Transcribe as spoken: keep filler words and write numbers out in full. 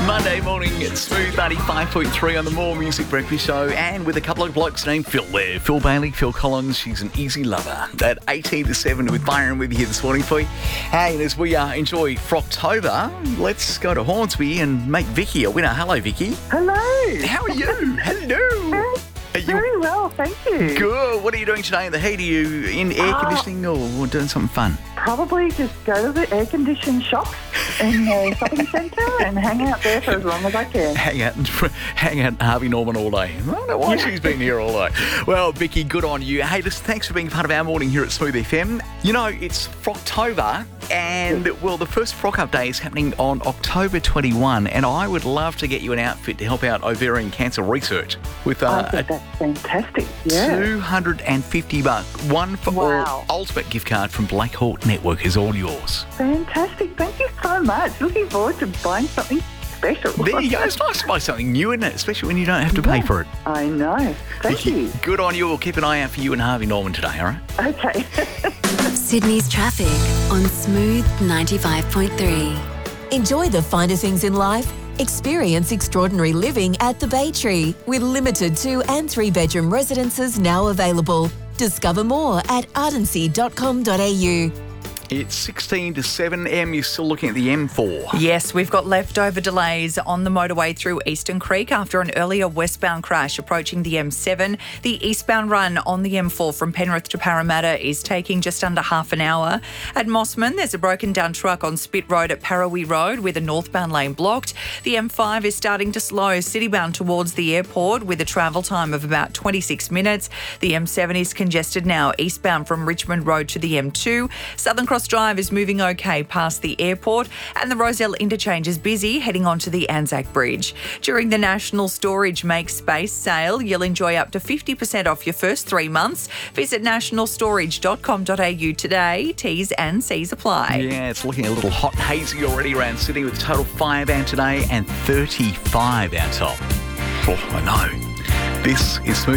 Monday morning at Smooth ninety-five point three on the More Music Breakfast Show, and with a couple of blokes named Phil there. Phil Bailey, Phil Collins, she's an easy lover. At eighteen to seven with Byron with you here this morning for you. Hey, and as we uh, enjoy Frocktober, let's go to Hornsby and make Vicky a winner. Hello, Vicky. Hello. How are you? Hello. Are you Very well, thank you. good? What are you doing today in the heat? Are you in air Uh, conditioning or doing something fun? Probably just go to the air-conditioned shops in the shopping centre and hang out there for as long as I can. Hang out, hang out in Harvey Norman all day. I don't know why Yeah. she's been here all day. Well, Vicky, good on you. Hey, listen, thanks for being part of our morning here at Smooth F M. You know, it's Frocktober, and, well, the first Frock Up Day is happening on October twenty-first, and I would love to get you an outfit to help out ovarian cancer research with I uh, think a that's fantastic, yeah. two hundred fifty bucks, one for Wow. all ultimate gift card from Black Hawk Network is all yours. Fantastic, thank you so much. Looking forward to buying something special. There you go. It's nice to buy something new, isn't it? Especially when you don't have to pay for it. I know. Thank Vicky, you. good on you. We'll keep an eye out for you and Harvey Norman today, all right? Okay. Sydney's traffic on Smooth ninety-five point three. Enjoy the finer things in life. Experience extraordinary living at the Bay Tree with limited two and three bedroom residences now available. Discover more at ardency dot com dot a u. It's sixteen to seven. Em, you're still looking at the M four. Yes, we've got leftover delays on the motorway through Eastern Creek after an earlier westbound crash approaching the M seven. The eastbound run on the M four from Penrith to Parramatta is taking just under half an hour. At Mossman, there's a broken down truck on Spit Road at Parawee Road with a northbound lane blocked. The M five is starting to slow citybound towards the airport with a travel time of about twenty-six minutes. The M seven is congested now eastbound from Richmond Road to the M two. Southern Cross Drive is moving okay past the airport, and the Rozelle interchange is busy heading onto the Anzac Bridge. During the National Storage Make Space sale, you'll enjoy up to fifty percent off your first three months. Visit national storage dot com dot a u today. T's and C's apply. Yeah, it's looking a little hot and hazy already around Sydney with a total five out today and thirty-five our top. Oh, I know. This is Smooth